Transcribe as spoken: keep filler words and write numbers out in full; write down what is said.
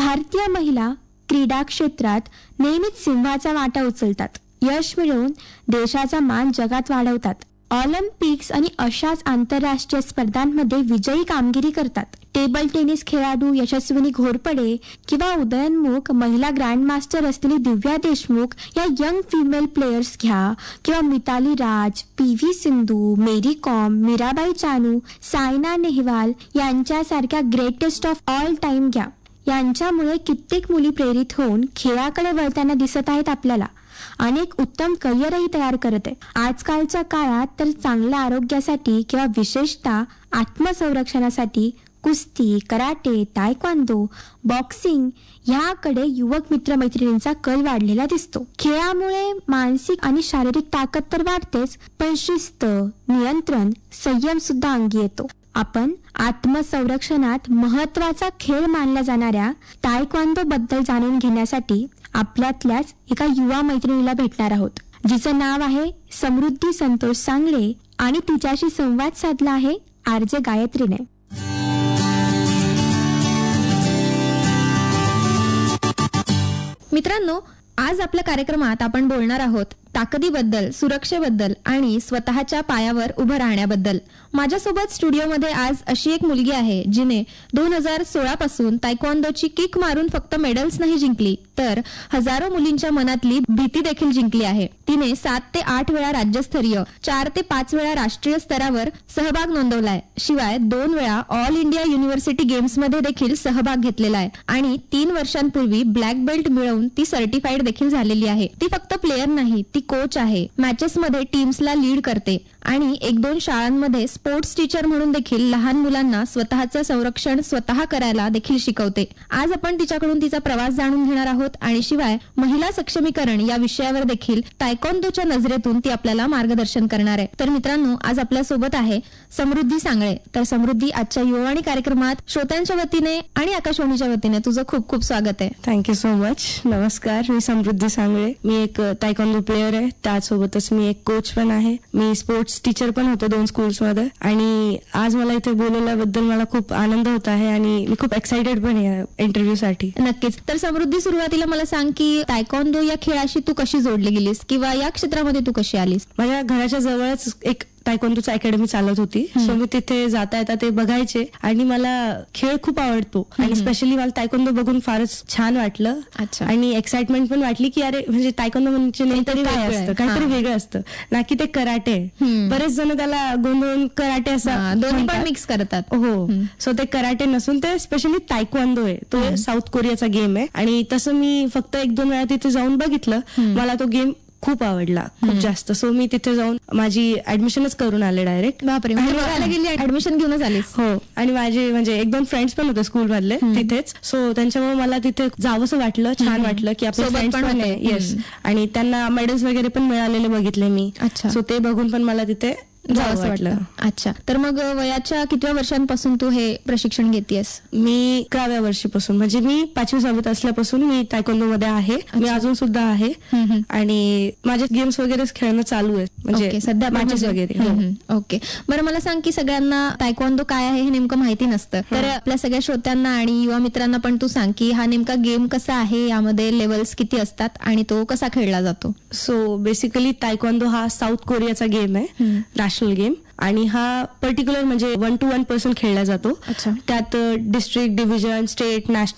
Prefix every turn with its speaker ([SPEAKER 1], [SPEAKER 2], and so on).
[SPEAKER 1] भारतीय महिला क्रीडा क्षेत्रात नेहमीच सिंहाचा वाटा उचलतात. यश मिळवून देशाचा मान जगात वाढवतात. ऑलिम्पिक्स आणि अशाच आंतरराष्ट्रीय स्पर्धांमध्ये विजयी कामगिरी करतात. टेबल टेनिस खेळाडू यशस्विनी घोरपडे किंवा उदयोन्मुख महिला ग्रँडमास्टर असलेली दिव्या देशमुख या यंग फिमेल प्लेयर्स घ्या, किंवा मिताली राज, पी व्ही सिंधू, मेरी कॉम, मीराबाई चानू, सायना नेहवाल यांच्यासारख्या ग्रेटेस्ट ऑफ ऑल टाइम घ्या. यांच्यामुळे कित्येक मुली प्रेरित होऊन खेळाकडे वळताना दिसत आहेत आपल्याला. अनेक उत्तम करिअरही तयार करत आहे. आजकालच्या काळात तर चांगल्या आरोग्यासाठी किंवा विशेषतः आत्मसंरक्षणासाठी कुस्ती, कराटे, तायक्वांदो, बॉक्सिंग ह्याकडे युवक मित्रमैत्रिणींचा कल वाढलेला दिसतो. खेळामुळे मानसिक आणि शारीरिक ताकद तर वाढतेच, पण शिस्त, नियंत्रण, संयम सुद्धा अंगी येतो. आपण आत्मसंरक्षणात महत्वाचा खेळ मानल्या जाणाऱ्या तायक्वांदो बद्दल जाणून घेण्यासाठी आपल्यातल्याच एका युवा मैत्रिणीला भेटणार आहोत, जिचं नाव आहे समृद्धी संतोष सांगळे, आणि तिच्याशी संवाद साधला आहे आरजे गायत्रीने.
[SPEAKER 2] मित्रांनो, आज आपल्या कार्यक्रमात आपण बोलणार आहोत ताकदीबद्दल, सुरक्षेबद्दल आणि स्वतःच्या पायावर उभं राहण्याबद्दल. माझ्यासोबत स्टुडिओमध्ये आज अशी एक मुलगी आहे जिने दोन हजार सोळा पासून तायक्वांदोची किक मारून फक्त मेडल्स नाही जिंकली, तर हजारो मुलींच्या मनातली भीती देखील जिंकली आहे. तिने सात ते आठ वेळा राज्यस्तरीय, चार ते पाच वेळा राष्ट्रीय स्तरावर सहभाग नोंदवलाय. शिवाय दोन वेळा ऑल इंडिया युनिव्हर्सिटी गेम्स मध्ये देखील सहभाग घेतलेला आहे आणि तीन वर्षांपूर्वी ब्लॅक बेल्ट मिळवून ती सर्टिफाईड देखील झालेली आहे. ती फक्त प्लेयर नाही, ती कोच आहे. मॅचेस मध्ये टीम्सला लीड करते आणि एक दोन शाळांमध्ये स्पोर्ट्स टीचर म्हणून देखील लहान मुलांना स्वतःचं संरक्षण स्वतः करायला देखील शिकवते. आज आपण तिच्याकडून तिचा प्रवास जाणून घेणार आहोत आणि शिवाय महिला सक्षमीकरण या विषयावर देखील तायक्वांदोच्या नजरेतून ती आपल्याला मार्गदर्शन करणार आहे. तर मित्रांनो, आज आपल्या सोबत आहे समृद्धी सांगळे. तर समृद्धी, आजच्या युवावाणी कार्यक्रमात श्रोत्यांच्या वतीने आणि आकाशवाणीच्या वतीने तुझं खूप खूप स्वागत आहे.
[SPEAKER 3] Thank you so much. नमस्कार, मी समृद्धी सांगळे. मी एक तायक्वांदो प्लेयर आहे, त्यासोबतच मी एक कोच पण आहे. मी स्पोर्ट्स टीचर पण होते दोन स्कूल्स मध्ये, आणि आज मला इथे बोलवल्याबद्दल मला खूप आनंद होत आहे आणि मी खूप एक्साइटेड पण आहे इंटरव्ह्यू साठी.
[SPEAKER 2] नक्कीच. तर समृद्धी, सुरुवातीला मला सांग की तायक्वांदो या खेळाशी तू कशी जोडली गेलीस किंवा या क्षेत्रामध्ये तू कशी आलीस?
[SPEAKER 3] माझ्या घराच्या जवळच एक तायक्वांदोची अकॅडमी चालत होती, सो मी तिथे जाता येता ते बघायचे आणि मला खेळ खूप आवडतो आणि स्पेशली मला तायक्वांदो बघून फारच छान वाटलं.
[SPEAKER 2] अच्छा.
[SPEAKER 3] आणि एक्साइटमेंट पण वाटली की अरे म्हणजे तायक्वांदो म्हणजे नेमकं काय असतं, काहीतरी वेगळं असतं ना की ते कराटे. बरेच जण त्याला गोंधळून कराटे असं
[SPEAKER 2] दोन्ही पण मिक्स करतात.
[SPEAKER 3] हो, सो ते कराटे नसून ते स्पेशली तायक्वांदो आहे. तो साऊथ कोरियाचा गेम आहे आणि तसं मी फक्त एक दोन वेळा तिथे जाऊन बघितलं. मला तो गेम खूप आवडला, खूप जास्त. सो मी तिथे जाऊन माझी ऍडमिशनच करून आले डायरेक्ट.
[SPEAKER 2] बापरे, बघायला गेली, ऍडमिशन घेऊनच आलीस?
[SPEAKER 3] हो. आणि माझे म्हणजे एक दोन फ्रेंड्स पण होते स्कूल मधले तिथेच, सो त्यांच्यामुळे मला तिथे जावंसं वाटलं, छान वाटलं की आपले फ्रेंड्स पण आहे. येस. आणि त्यांना मेडल्स वगैरे पण मिळालेले बघितले मी.
[SPEAKER 2] अच्छा.
[SPEAKER 3] सो ते बघून पण मला तिथे
[SPEAKER 2] जावंसं वाटलं. अच्छा. तर मग वयाच्या कितव्या वर्षांपासून तू हे प्रशिक्षण घेतेस?
[SPEAKER 3] मी अकराव्या वर्षीपासून, म्हणजे मी पाचवी सहावीत असल्यापासून मी तायक्वांदो मध्ये आहे. मी अजून सुद्धा आहे आणि माझे गेम्स वगैरे खेळणं चालू आहे, म्हणजे
[SPEAKER 2] सध्या
[SPEAKER 3] मॅचेस वगैरे.
[SPEAKER 2] ओके. बरं, मला सांग की सगळ्यांना तायक्वांदो काय आहे हे नेमकं माहिती नसतं, तर आपल्या सगळ्या श्रोत्यांना आणि युवा मित्रांना पण तू सांग की हा नेमका गेम कसा आहे, यामध्ये लेवल्स किती असतात आणि तो कसा खेळला जातो?
[SPEAKER 3] सो बेसिकली तायक्वांदो हा साऊथ कोरियाचा गेम आहे, नॅशनल गेम. आणि हा पर्टिक्युलर म्हणजे वन टू वन पर्सन खेळला जातो. त्यात डिस्ट्रिक्ट, डिव्हिजन, स्टेट, नॅशनल